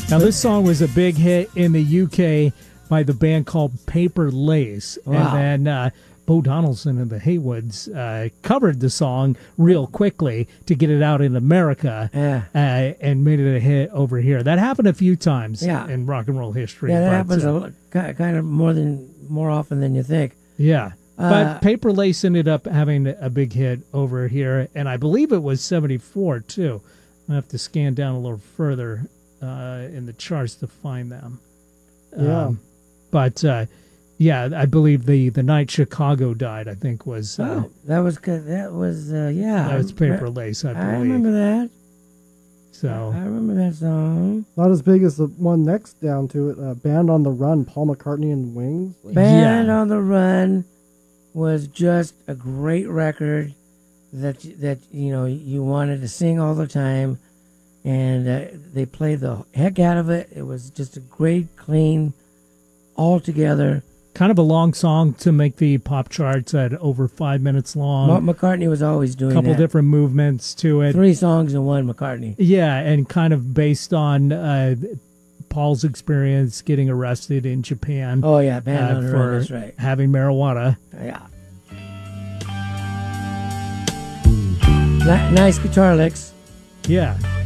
Now, this song was a big hit in the UK by the band called Paper Lace. Wow. And then Bo Donaldson and the Haywoods covered the song real quickly to get it out in America and made it a hit over here. That happened a few times in rock and roll history. Yeah, that happens kind of more often than you think. Yeah. But Paper Lace ended up having a big hit over here, and I believe it was 74, too. I have to scan down a little further in the charts to find them. But I believe the night Chicago died, I think was... that was good. That was Paper Lace, I believe. I remember that. So I remember that song. Not as big as the one next down to it, Band on the Run, Paul McCartney and Wings. Band on the Run was just a great record that you wanted to sing all the time, and they played the heck out of it. It was just a great, clean, all together. Kind of a long song to make the pop charts at over 5 minutes long. McCartney was always doing a couple that. Different movements to it. 3 songs in one, McCartney. Yeah, and kind of based on Paul's experience getting arrested in Japan. Oh yeah, Band on the Run, that's right. Having marijuana. Yeah. Nice guitar licks. Yeah.